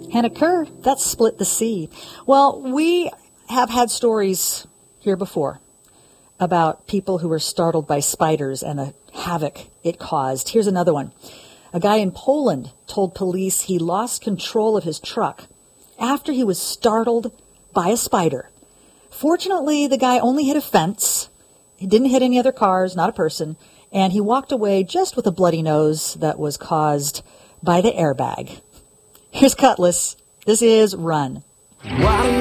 and a cur that split the sea. Well, we have had stories here before about people who were startled by spiders and the havoc it caused. Here's another one. A guy in Poland told police he lost control of his truck after he was startled by a spider. Fortunately, the guy only hit a fence. He didn't hit any other cars, not a person, and he walked away just with a bloody nose that was caused by the airbag. Here's Cutlass. This is Run.